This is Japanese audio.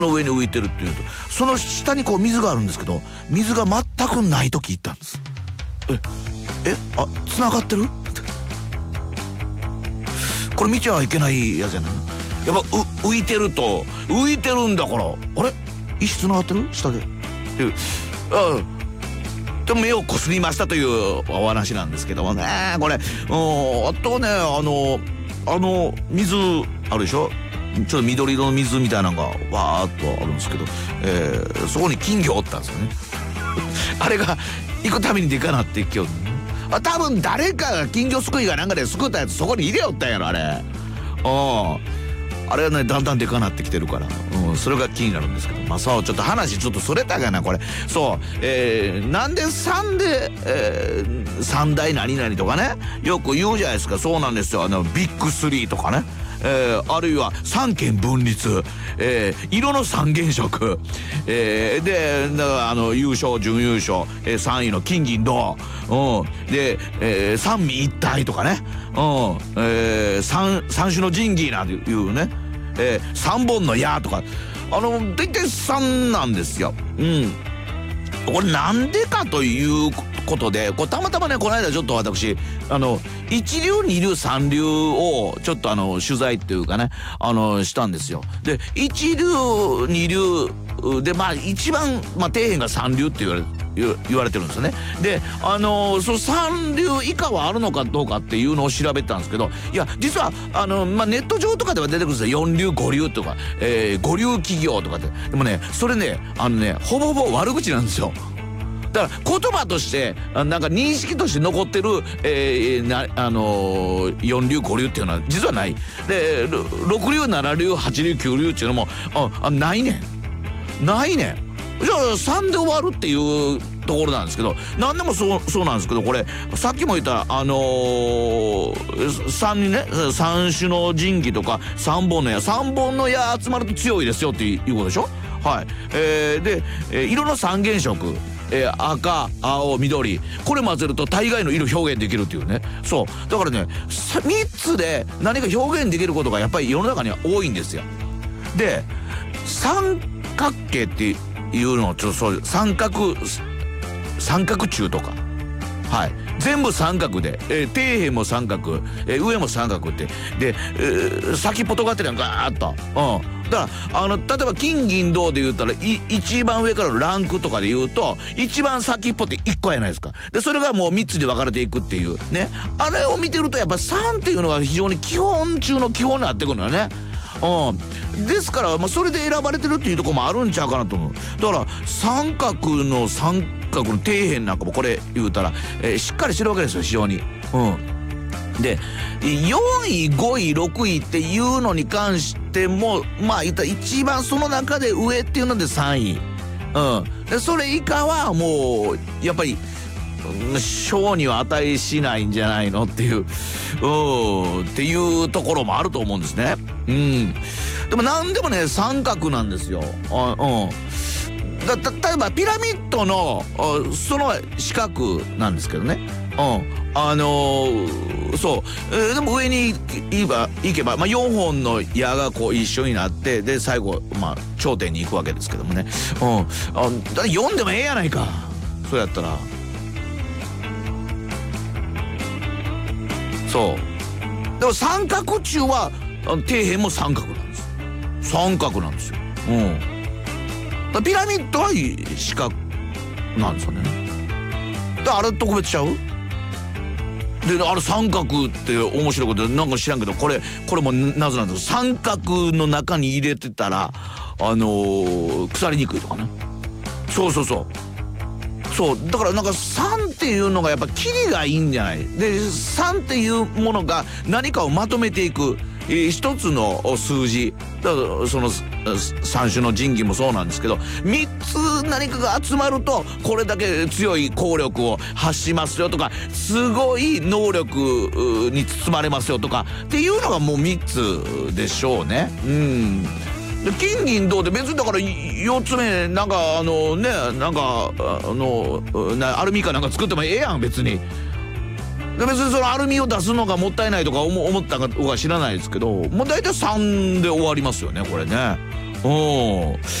の上に浮いてるっていうと、その下にこう水があるんですけど、水が全くない時行ったんです。あ、繋がってる？これ見ちゃいけないやつじゃない？やっぱ浮いてると、浮いてるんだから、あれ石繋がってる？下でっていう、で目をこすりましたというお話なんですけどもね。これあとね、水あるでしょ、ちょっと緑色の水みたいなのがわーっとあるんですけど、そこに金魚おったんですよねあれが行くためにでかなっていきよう、多分誰かが金魚すくいがなんかですくったやつそこに入れよったんやろ、あれ。あれはね、だんだんでかなってきてるから、それが気になるんですけど、そう、ちょっと話ちょっとそれたかな、これ。そう、なんで3で、3大何々とかね、よく言うじゃないですか。そうなんですよ。ビッグ3とかね。あるいは三権分立、色の三原色、で優勝準優勝、3位の金銀銅、で、三位一体とかね、三種の神器なんていうね、三本の矢とか、大体3なんですよ。これなんでかということで、これたまたまね、この間ちょっと私一流二流三流をちょっと取材っていうかねしたんですよ。で一流二流で一番底辺が三流って言われてるんですよね。でその三流以下はあるのかどうかっていうのを調べたんですけど、いや実はネット上とかでは出てくるんですよ。四流五流とか、五流企業とかで。でもね、それねほぼほぼ悪口なんですよ。だから言葉としてなんか認識として残ってる、四流五流っていうのは実はない。で六流七流八流九流っていうのもないねん。じゃあ3で終わるっていうところなんですけど、何でもそうなんですけど、これさっきも言った3にね、三種の神器とか3本の矢集まると強いですよっていうことでしょ。はい。で、色の三原色、赤青緑、これ混ぜると大概の色表現できるっていうね。そうだからね、3つで何か表現できることがやっぱり世の中には多いんですよ。で三角形っていうのをちょっとそういう三角柱とか、はい、全部三角で、底辺も三角、上も三角ってで、先っぽとがってるやんガーッと。だから例えば金銀銅で言ったら一番上からのランクとかで言うと一番先っぽって1個やないですか。でそれがもう3つで分かれていくっていうね。あれを見てるとやっぱ3っていうのが非常に基本中の基本になってくるのよね。ですから、それで選ばれてるっていうところもあるんちゃうかなと思う。だから三角の底辺なんかもこれ言うたら、しっかりしてるわけですよ、非常に。で4位5位6位っていうのに関しても一番その中で上っていうので3位、でそれ以下はもうやっぱり賞には値しないんじゃないのっていうっていうところもあると思うんですね。でも何でもね三角なんですよ。例えばピラミッドのその四角なんですけどね。そう、でも上に行けば、4本の矢がこう一緒になって、で最後頂点に行くわけですけどもね。だから4でもええやないか、そうやったら。そうでも三角柱は底辺も三角なんです。三角なんですよ。だピラミッドは四角なんですよね。あれ特別ちゃうで、三角って面白いことなんか知らんけど、これも謎なんですけど、三角の中に入れてたら腐りにくいとかね。そうだからなんか3っていうのがやっぱキリがいいんじゃない。で3っていうものが何かをまとめていく、一つの数字だからその三種の神器もそうなんですけど、3つ何かが集まるとこれだけ強い効力を発しますよとか、すごい能力に包まれますよとかっていうのがもう3つでしょうね。で金銀銅で別にだから4つ目なんかアルミかなんか作ってもええやん別に。で別にそのアルミを出すのがもったいないとか思ったかどうか知らないですけど、もう大体3で終わりますよねこれね。 おー